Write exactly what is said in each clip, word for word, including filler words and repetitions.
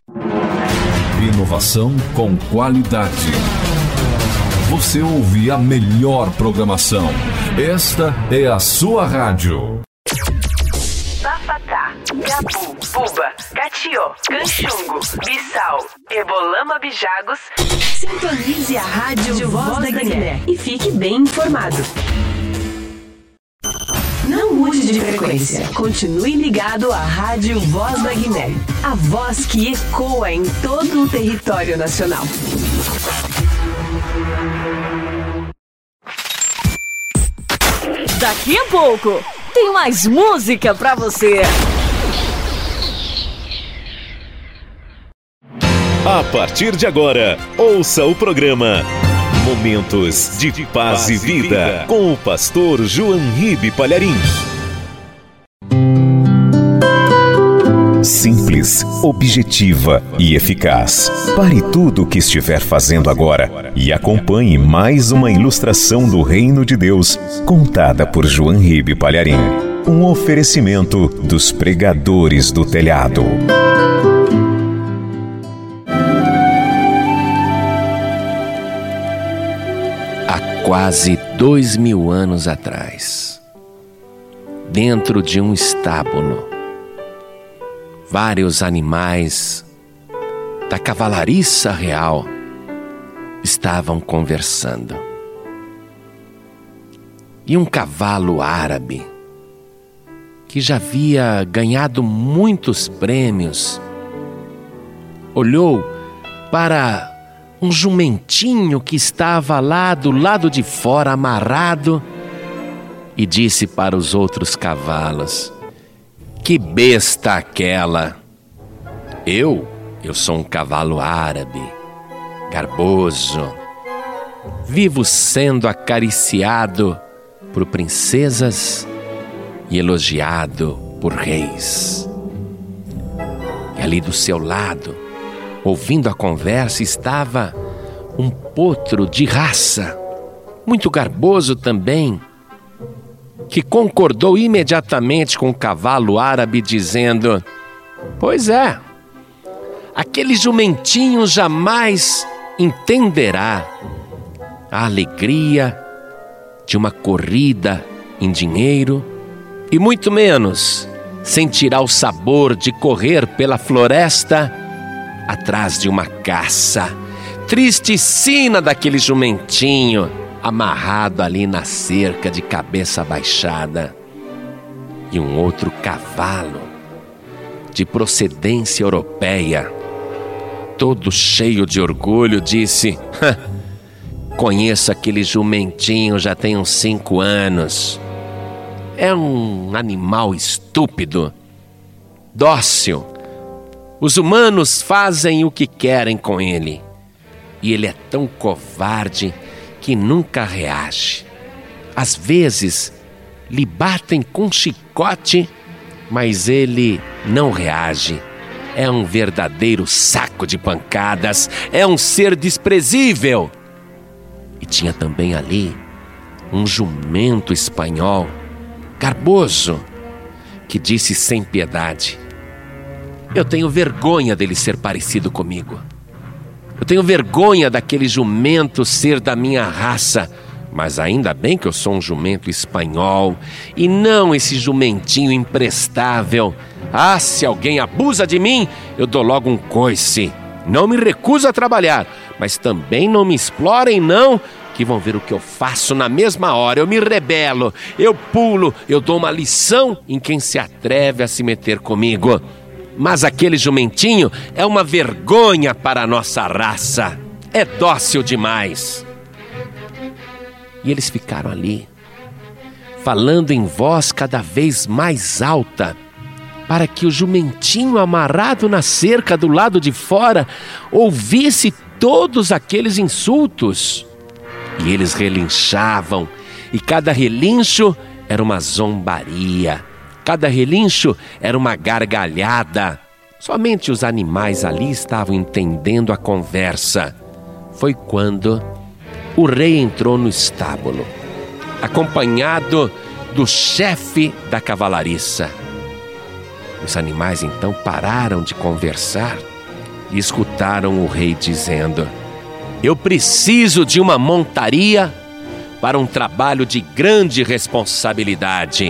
Inovação com qualidade. Você ouve a melhor programação. Esta é a sua rádio. Bafatá, Gabu, Buba, Catió, Canchungo, Bissau, Ebolama, Bijagos. Sintonize a rádio Voz da Guiné e fique bem informado. Não mude de frequência. Continue ligado à Rádio Voz da Guiné. A voz que ecoa em todo o território nacional. Daqui a pouco tem mais música pra você. A partir de agora, ouça o programa Momentos de Paz e Vida com o pastor João Ribe Palharim. Simples, objetiva e eficaz. Pare tudo o que estiver fazendo agora e acompanhe mais uma ilustração do Reino de Deus, contada por João Ribe Palharim. Um oferecimento dos pregadores do telhado. Há quase dois mil anos atrás, dentro de um estábulo, vários animais da cavalariça real estavam conversando. E um cavalo árabe, que já havia ganhado muitos prêmios, olhou para um jumentinho que estava lá do lado de fora amarrado e disse para os outros cavalos: "Que besta aquela! Eu, eu sou um cavalo árabe, garboso, vivo sendo acariciado por princesas e elogiado por reis. E ali do seu lado, ouvindo a conversa, estava um potro de raça, muito garboso também, que concordou imediatamente com o cavalo árabe, dizendo: "Pois é, aquele jumentinho jamais entenderá a alegria de uma corrida em dinheiro e muito menos sentirá o sabor de correr pela floresta atrás de uma caça. Triste sina daquele jumentinho amarrado ali na cerca de cabeça baixada." E um outro cavalo de procedência europeia, todo cheio de orgulho, disse: "Conheço aquele jumentinho já tem uns cinco anos. É um animal estúpido, dócil. Os humanos fazem o que querem com ele. E ele é tão covarde que nunca reage. Às vezes, lhe batem com chicote, mas ele não reage. É um verdadeiro saco de pancadas. É um ser desprezível." E tinha também ali um jumento espanhol, garboso, que disse sem piedade: "Eu tenho vergonha dele ser parecido comigo. Eu tenho vergonha daquele jumento ser da minha raça, mas ainda bem que eu sou um jumento espanhol e não esse jumentinho imprestável. Ah, se alguém abusa de mim, eu dou logo um coice. Não me recuso a trabalhar, mas também não me explorem não, que vão ver o que eu faço na mesma hora. Eu me rebelo, eu pulo, eu dou uma lição em quem se atreve a se meter comigo. Mas aquele jumentinho é uma vergonha para a nossa raça. É dócil demais." E eles ficaram ali, falando em voz cada vez mais alta, para que o jumentinho amarrado na cerca do lado de fora ouvisse todos aqueles insultos. E eles relinchavam, e cada relincho era uma zombaria. Cada relincho era uma gargalhada. Somente os animais ali estavam entendendo a conversa. Foi quando o rei entrou no estábulo, acompanhado do chefe da cavalariça. Os animais então pararam de conversar e escutaram o rei dizendo: eu preciso de uma montaria para um trabalho de grande responsabilidade.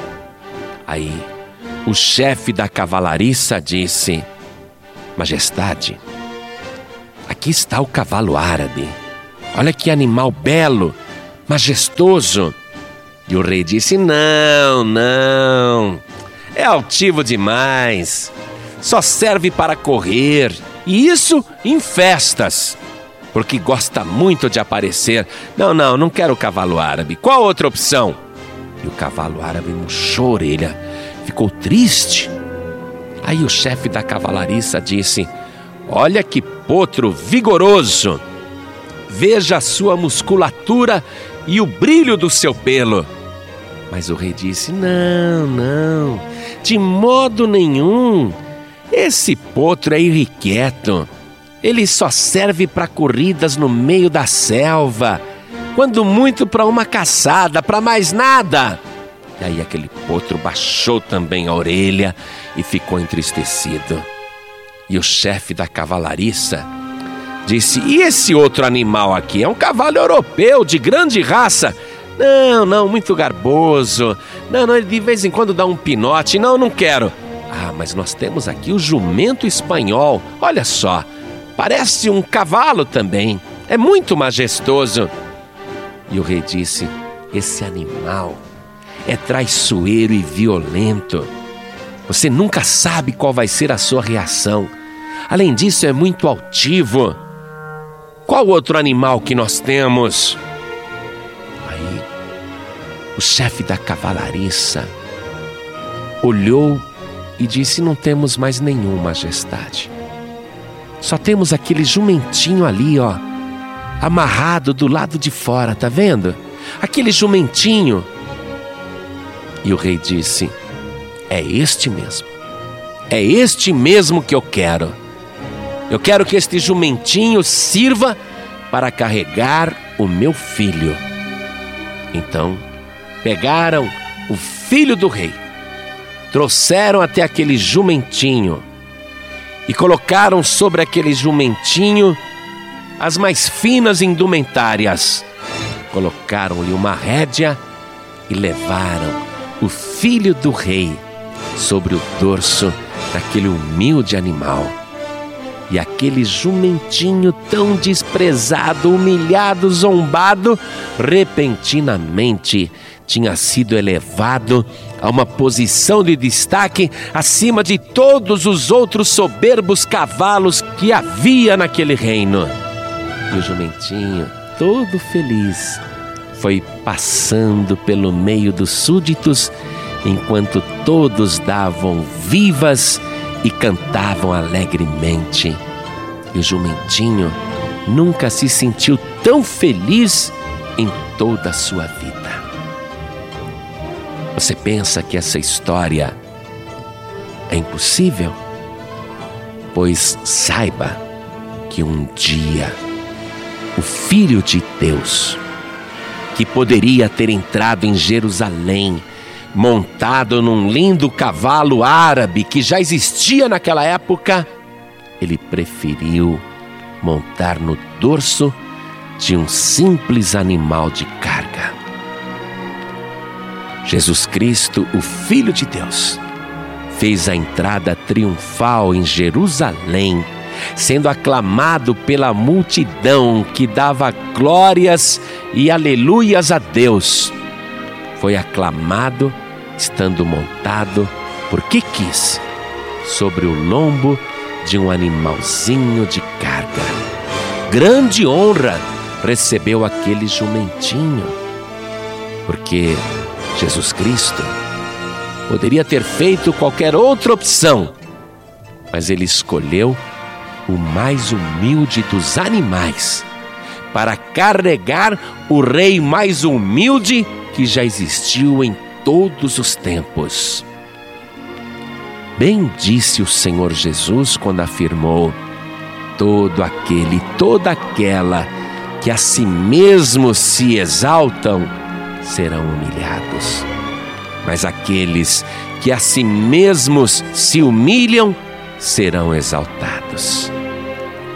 Aí o chefe da cavalariça disse: majestade, aqui está o cavalo árabe. Olha que animal belo, majestoso. E o rei disse: não, não, é altivo demais. Só serve para correr, e isso em festas, porque gosta muito de aparecer. Não, não, não quero o cavalo árabe. Qual outra opção? E o cavalo árabe murchou a orelha, ficou triste. Aí o chefe da cavalariça disse: olha que potro vigoroso. Veja a sua musculatura e o brilho do seu pelo. Mas o rei disse: não, não, de modo nenhum. Esse potro é irrequieto. Ele só serve para corridas no meio da selva, quando muito para uma caçada, para mais nada. E aí aquele potro baixou também a orelha e ficou entristecido. E o chefe da cavalariça disse: e esse outro animal aqui? É um cavalo europeu de grande raça. Não, não, muito garboso. Não, não, ele de vez em quando dá um pinote. Não, não quero. Ah, mas nós temos aqui o jumento espanhol. Olha só, parece um cavalo também. É muito majestoso. E o rei disse: esse animal é traiçoeiro e violento. Você nunca sabe qual vai ser a sua reação. Além disso, é muito altivo. Qual outro animal que nós temos? Aí, o chefe da cavalariça olhou e disse: não temos mais nenhum, majestade. Só temos aquele jumentinho ali, ó, amarrado do lado de fora, tá vendo? Aquele jumentinho. E o rei disse: é este mesmo. É este mesmo que eu quero. Eu quero que este jumentinho sirva para carregar o meu filho. Então, pegaram o filho do rei, trouxeram até aquele jumentinho e colocaram sobre aquele jumentinho as mais finas indumentárias. Colocaram-lhe uma rédea e levaram o filho do rei sobre o dorso daquele humilde animal. E aquele jumentinho tão desprezado, humilhado, zombado, repentinamente tinha sido elevado a uma posição de destaque acima de todos os outros soberbos cavalos que havia naquele reino. E o jumentinho, todo feliz, foi passando pelo meio dos súditos, enquanto todos davam vivas e cantavam alegremente. E o jumentinho nunca se sentiu tão feliz em toda a sua vida. Você pensa que essa história é impossível? Pois saiba que um dia o Filho de Deus, que poderia ter entrado em Jerusalém montado num lindo cavalo árabe que já existia naquela época, ele preferiu montar no dorso de um simples animal de carga. Jesus Cristo, o Filho de Deus, fez a entrada triunfal em Jerusalém, sendo aclamado pela multidão que dava glórias e aleluias a Deus. Foi aclamado estando montado, porque quis, sobre o lombo de um animalzinho de carga. Grande honra recebeu aquele jumentinho, porque Jesus Cristo poderia ter feito qualquer outra opção, mas ele escolheu o mais humilde dos animais para carregar o rei mais humilde que já existiu em todos os tempos. Bem disse o Senhor Jesus quando afirmou: todo aquele, toda aquela que a si mesmos se exaltam serão humilhados, mas aqueles que a si mesmos se humilham serão exaltados.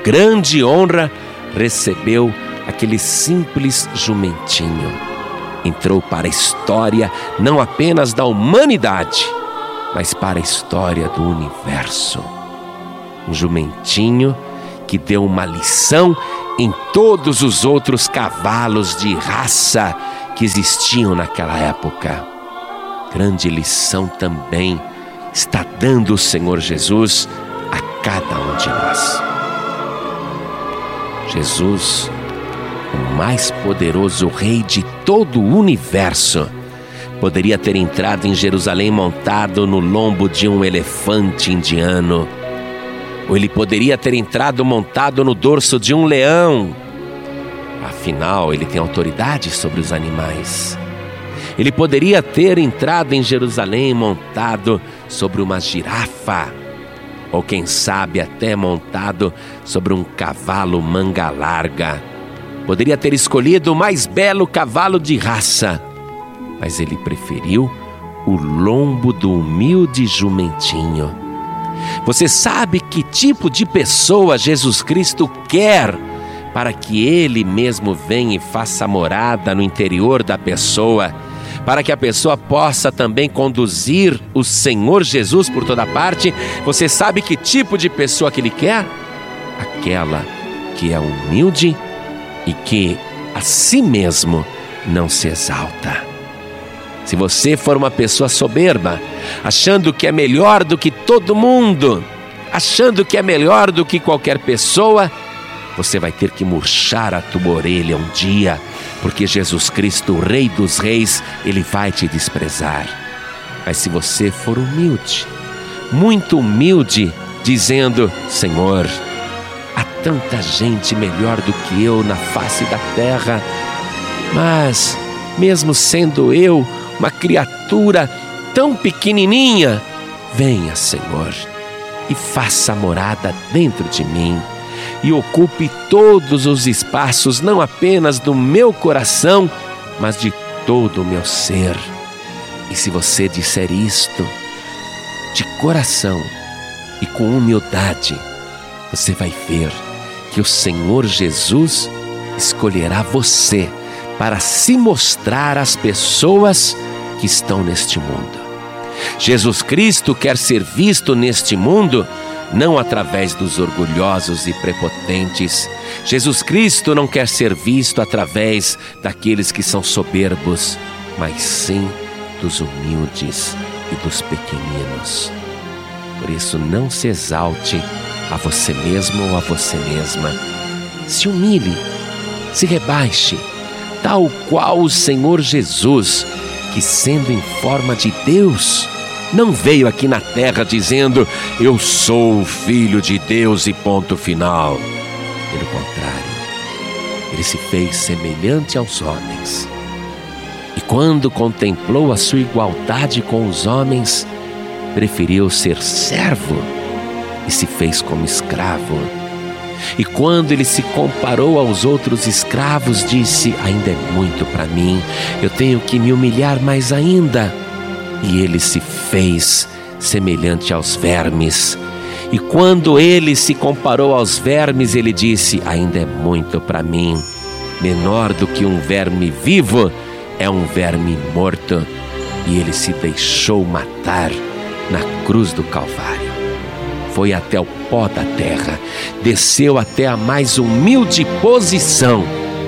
grande honra, recebeu aquele simples jumentinho. Entrou para a história não apenas da humanidade, mas para a história do universo. Um jumentinho que deu uma lição em todos os outros cavalos de raça que existiam naquela época. Grande lição também está dando o Senhor Jesus a cada um de nós. Jesus, o mais poderoso Rei de todo o universo, poderia ter entrado em Jerusalém montado no lombo de um elefante indiano, ou ele poderia ter entrado montado no dorso de um leão. Afinal, ele tem autoridade sobre os animais. Ele poderia ter entrado em Jerusalém montado sobre uma girafa, ou quem sabe até montado sobre um cavalo manga larga. Poderia ter escolhido o mais belo cavalo de raça, mas ele preferiu o lombo do humilde jumentinho. Você sabe que tipo de pessoa Jesus Cristo quer para que Ele mesmo venha e faça morada no interior da pessoa, para que a pessoa possa também conduzir o Senhor Jesus por toda parte? Você sabe que tipo de pessoa que Ele quer? Aquela que é humilde e que a si mesmo não se exalta. Se você for uma pessoa soberba, achando que é melhor do que todo mundo, achando que é melhor do que qualquer pessoa, você vai ter que murchar a tua orelha um dia, porque Jesus Cristo, o Rei dos Reis, Ele vai te desprezar. Mas se você for humilde, muito humilde, dizendo: Senhor, há tanta gente melhor do que eu na face da terra, mas mesmo sendo eu uma criatura tão pequenininha, venha, Senhor, e faça morada dentro de mim, e ocupe todos os espaços, não apenas do meu coração, mas de todo o meu ser. E se você disser isto de coração e com humildade, você vai ver que o Senhor Jesus escolherá você para se mostrar às pessoas que estão neste mundo. Jesus Cristo quer ser visto neste mundo não através dos orgulhosos e prepotentes. Jesus Cristo não quer ser visto através daqueles que são soberbos, mas sim dos humildes e dos pequeninos. Por isso, não se exalte a você mesmo ou a você mesma. Se humilhe, se rebaixe, tal qual o Senhor Jesus, que sendo em forma de Deus, não veio aqui na terra dizendo: eu sou o Filho de Deus e ponto final. Pelo contrário, Ele se fez semelhante aos homens. E quando contemplou a sua igualdade com os homens, preferiu ser servo e se fez como escravo. E quando Ele se comparou aos outros escravos, disse: ainda é muito para mim, eu tenho que me humilhar mais ainda. E Ele se fez semelhante aos vermes. E quando Ele se comparou aos vermes, Ele disse: ainda é muito para mim, menor do que um verme vivo é um verme morto. E Ele se deixou matar na cruz do Calvário. Foi até o pó da terra, desceu até a mais humilde posição.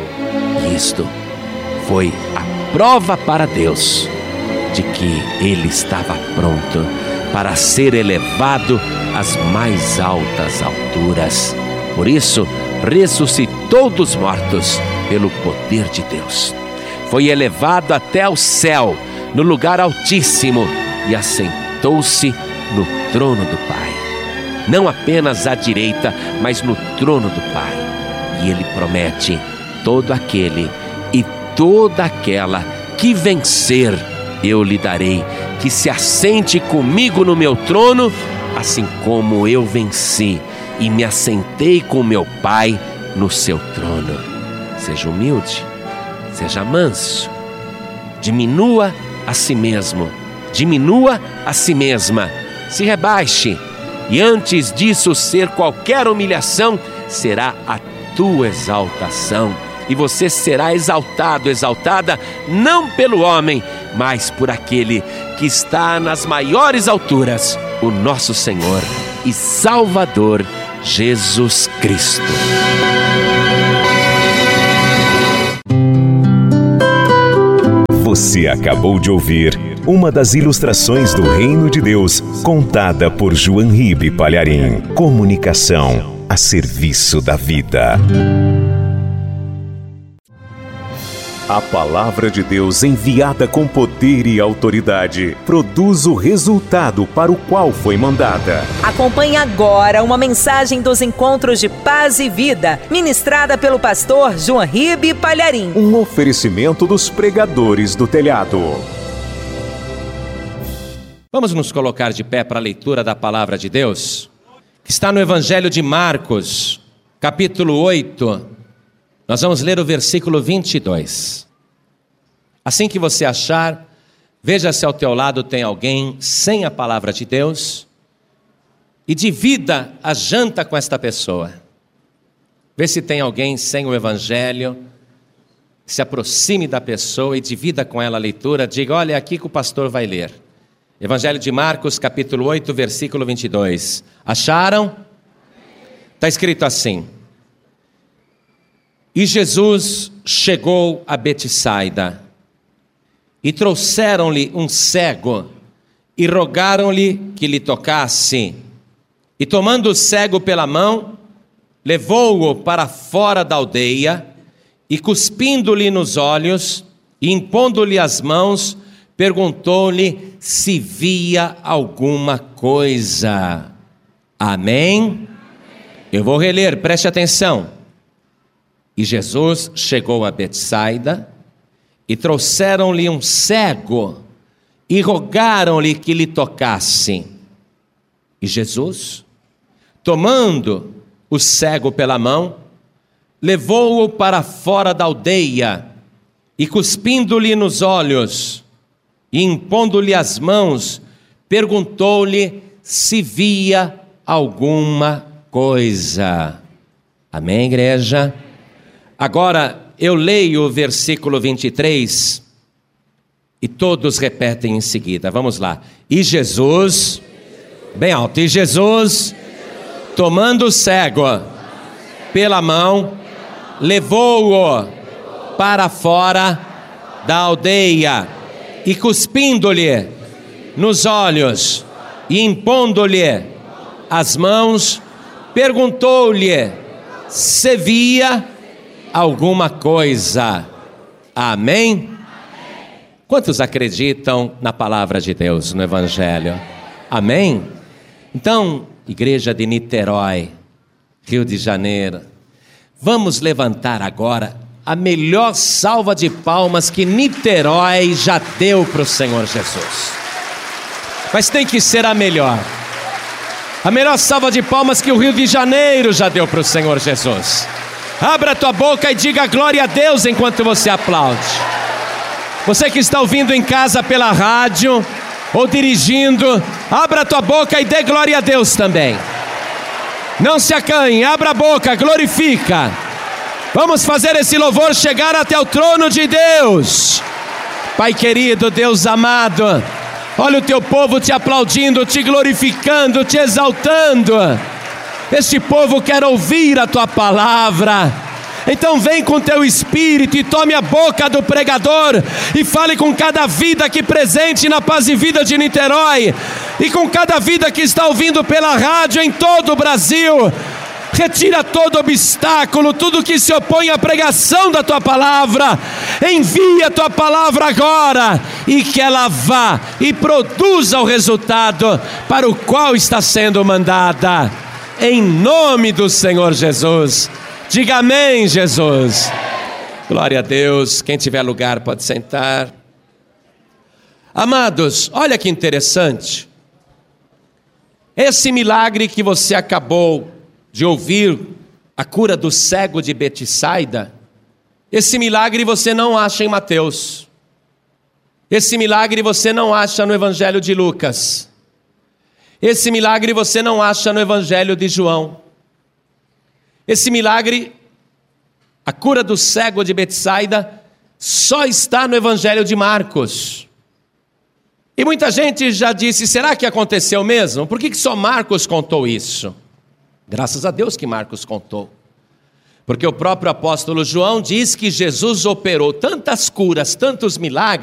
E isto foi a prova para Deus de que Ele estava pronto para ser elevado às mais altas alturas. Por isso, ressuscitou dos mortos pelo poder de Deus. Foi elevado até o céu, no lugar altíssimo, e assentou-se no trono do Pai. Não apenas à direita, mas no trono do Pai. E Ele promete: todo aquele e toda aquela que vencer, eu lhe darei que se assente comigo no meu trono, assim como eu venci e me assentei com meu Pai no seu trono. Seja humilde, seja manso, diminua a si mesmo, diminua a si mesma, se rebaixe. E antes disso ser qualquer humilhação, será a tua exaltação. E você será exaltado, exaltada, não pelo homem, mas por aquele que está nas maiores alturas, o nosso Senhor e Salvador, Jesus Cristo. Você acabou de ouvir uma das ilustrações do Reino de Deus, contada por João Ribe Palharim. Comunicação a serviço da vida. A palavra de Deus, enviada com poder e autoridade, produz o resultado para o qual foi mandada. Acompanhe agora uma mensagem dos Encontros de Paz e Vida, ministrada pelo pastor João Ribe Palharim. Um oferecimento dos pregadores do telhado. Vamos nos colocar de pé para a leitura da palavra de Deus, que está no Evangelho de Marcos, capítulo oito. Nós vamos ler o versículo vinte e dois. Assim que você achar, veja se ao teu lado tem alguém sem a palavra de Deus e divida a janta com esta pessoa. Vê se tem alguém sem o Evangelho, se aproxime da pessoa e divida com ela a leitura. Diga: olha, é aqui que o pastor vai ler. Evangelho de Marcos, capítulo oito, versículo vinte e dois. Acharam? Está escrito assim: e Jesus chegou a Betsaida, e trouxeram-lhe um cego, e rogaram-lhe que lhe tocasse. E tomando o cego pela mão, levou-o para fora da aldeia, e cuspindo-lhe nos olhos, e impondo-lhe as mãos, perguntou-lhe se via alguma coisa. Amém? Eu vou reler, preste atenção. E Jesus chegou a Betsaida, e trouxeram-lhe um cego, e rogaram-lhe que lhe tocasse. E Jesus, tomando o cego pela mão, levou-o para fora da aldeia, e cuspindo-lhe nos olhos, e impondo-lhe as mãos, perguntou-lhe se via alguma coisa. Amém, igreja? Agora eu leio o versículo vinte e três e todos repetem em seguida. Vamos lá. E Jesus, bem alto, e Jesus, tomando o cego pela mão, levou-o para fora da aldeia, e cuspindo-lhe nos olhos e impondo-lhe as mãos, perguntou-lhe se via alguma coisa. Amém? Quantos acreditam na palavra de Deus, no Evangelho? Amém? Então, igreja de Niterói, Rio de Janeiro, vamos levantar agora a melhor salva de palmas que Niterói já deu para o Senhor Jesus. Mas tem que ser a melhor. A melhor salva de palmas que o Rio de Janeiro já deu para o Senhor Jesus. Abra a tua boca e diga glória a Deus enquanto você aplaude. Você que está ouvindo em casa pela rádio ou dirigindo, abra a tua boca e dê glória a Deus também. Não se acanhe, abra a boca, glorifica. Vamos fazer esse louvor chegar até o trono de Deus. Pai querido, Deus amado, olha o teu povo te aplaudindo, te glorificando, te exaltando. Este povo quer ouvir a tua palavra. Então vem com teu espírito e tome a boca do pregador e fale com cada vida aqui presente na Paz e Vida de Niterói e com cada vida que está ouvindo pela rádio em todo o Brasil. Retira todo obstáculo, tudo que se opõe à pregação da tua palavra. Envia a tua palavra agora e que ela vá e produza o resultado para o qual está sendo mandada. Em nome do Senhor Jesus. Diga amém, Jesus. Glória a Deus. Quem tiver lugar pode sentar. Amados, olha que interessante. Esse milagre que você acabou de ouvir, a cura do cego de Betsaida, esse milagre você não acha em Mateus. Esse milagre você não acha no Evangelho de Lucas. Esse milagre você não acha no Evangelho de João. Esse milagre, a cura do cego de Betsaida, só está no Evangelho de Marcos. E muita gente já disse, será que aconteceu mesmo? Por que que só Marcos contou isso? Graças a Deus que Marcos contou. Porque o próprio apóstolo João diz que Jesus operou tantas curas, tantos milagres,